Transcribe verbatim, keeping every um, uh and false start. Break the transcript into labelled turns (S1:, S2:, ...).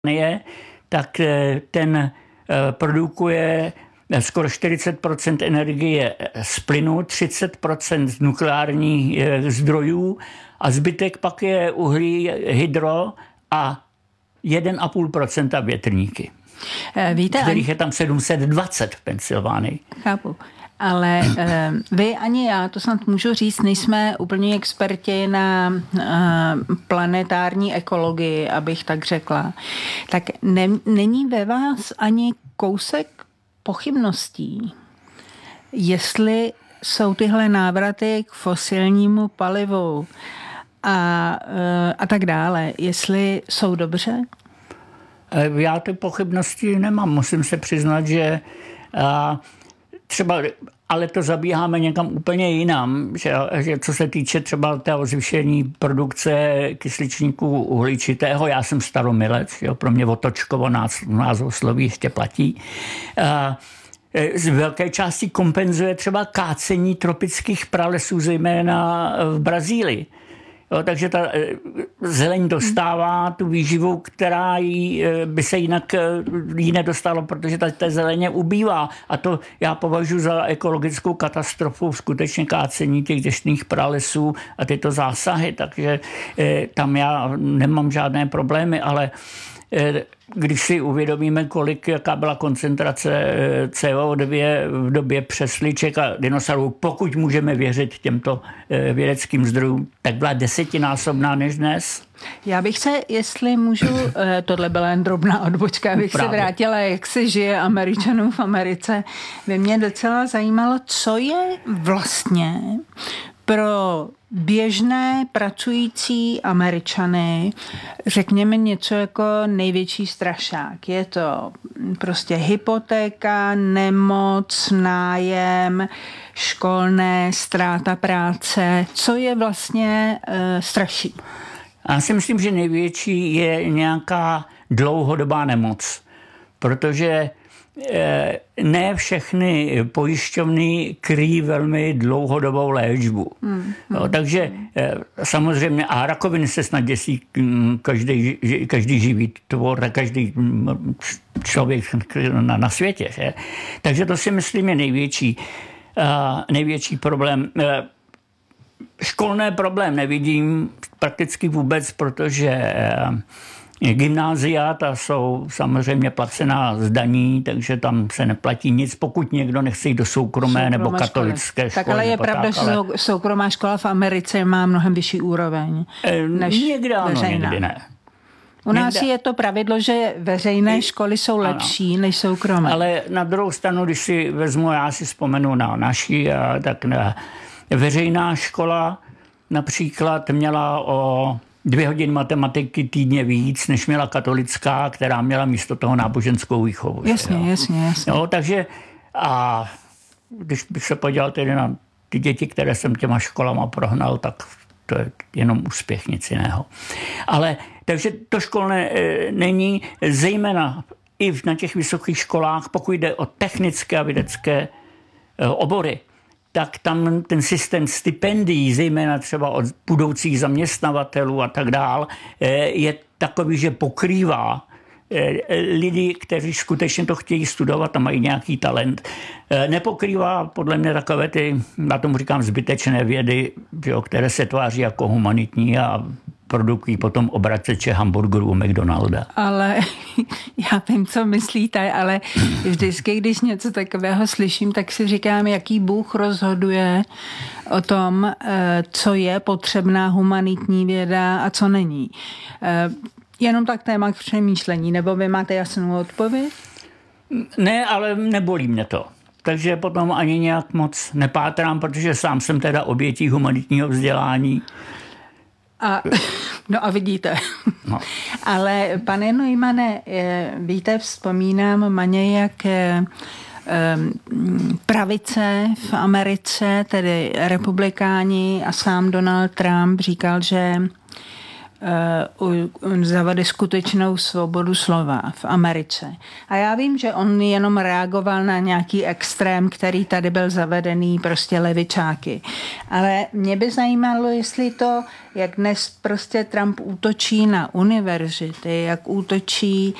S1: tak ten produkuje skoro čtyřicet procent energie z plynu, třicet procent z nukleárních zdrojů a zbytek pak je uhlí, hydro a jedna celá pět procenta větrníky.
S2: Víte,
S1: kterých je tam sedm set dvacet v Pensylvánii.
S2: Chápu. Ale uh, vy ani já, to snad můžu říct, nejsme úplně experti na uh, planetární ekologii, abych tak řekla. Tak ne, není ve vás ani kousek pochybností, jestli jsou tyhle návraty k fosilnímu palivu a, uh, a tak dále, jestli jsou dobře?
S1: Já ty pochybnosti nemám. Musím se přiznat, že uh, třeba, ale to zabíháme někam úplně jinam, že, že co se týče třeba toho zvýšení produkce kysličníku uhličitého, já jsem staromilec, jo, pro mě Otočkovo názvosloví ještě platí. Z velké části kompenzuje třeba kácení tropických pralesů, zejména v Brazílii. Jo, takže ta zeleň dostává tu výživu, která jí, by se jinak jí nedostalo, protože ta, ta zeleně ubývá. A to já považuji za ekologickou katastrofu, skutečně kácení těch deštných pralesů a tyto zásahy. Takže tam já nemám žádné problémy, ale když si uvědomíme, kolik, jaká byla koncentrace C O dva v době přesliček a dinosaurů, pokud můžeme věřit těmto vědeckým zdrojům, tak byla desetinásobná než dnes.
S2: Já bych se, jestli můžu, tohle byla jen drobná odbočka, abych Právě. se vrátila, jak se žije Američanům v Americe. By mě docela zajímalo, co je vlastně pro běžné pracující Američany, řekněme něco jako největší strašák. Je to prostě hypotéka, nemoc, nájem, školné, ztráta práce. Co je vlastně uh, straší?
S1: Já si myslím, že největší je nějaká dlouhodobá nemoc, protože ne všechny pojišťovny kryjí velmi dlouhodobou léčbu. Hmm. No, takže samozřejmě, a rakoviny se snad děsí každý, každý živý tvor, každý člověk na, na světě. Že? Takže to si myslím je největší, největší problém. Školné problém nevidím prakticky vůbec, protože gymnázia, ta jsou samozřejmě placená z daní, takže tam se neplatí nic, pokud někdo nechce jít do soukromé, soukromé nebo katolické školy.
S2: Tak ale je pravda, tak, že ale... soukromá škola v Americe má mnohem vyšší úroveň než
S1: někdy ano,
S2: veřejná.
S1: Někdy ne.
S2: U nás někde... je to pravidlo, že veřejné školy jsou lepší ano. než soukromé.
S1: Ale na druhou stranu, když si vezmu, já si vzpomenu na naší, tak na veřejná škola například měla o dvě hodiny matematiky týdně víc, než měla katolická, která měla místo toho náboženskou výchovu.
S2: Jasně, jo? jasně, jasně.
S1: Jo, takže a když bych se podíval tedy na ty děti, které jsem těma školama prohnal, tak to je jenom úspěch, nic jiného. Ale takže to školné e, není, zejména i na těch vysokých školách, pokud jde o technické a vědecké e, obory, tak tam ten systém stipendií, zejména třeba od budoucích zaměstnavatelů a tak dál, je takový, že pokrývá lidi, kteří skutečně to chtějí studovat a mají nějaký talent. Nepokrývá podle mě takové ty, já tomu říkám, zbytečné vědy, které se tváří jako humanitní a produkují potom obraceče hamburgerů u McDonalda.
S2: Ale já vím, co myslíte, ale vždycky, když něco takového slyším, tak si říkám, jaký Bůh rozhoduje o tom, co je potřebná humanitní věda a co není. Jenom tak téma k přemýšlení, nebo vy máte jasnou odpověď?
S1: Ne, ale nebolí mě to. Takže potom ani nějak moc nepátrám, protože sám jsem teda obětí humanitního vzdělání.
S2: A, no a vidíte. No. Ale pane Neumane, víte, vzpomínám maně, jak pravice v Americe, tedy republikáni a sám Donald Trump říkal, že uh, zavede skutečnou svobodu slova v Americe. A já vím, že on jenom reagoval na nějaký extrém, který tady byl zavedený, prostě levičáky. Ale mě by zajímalo, jestli to, jak dnes prostě Trump útočí na univerzity, jak útočí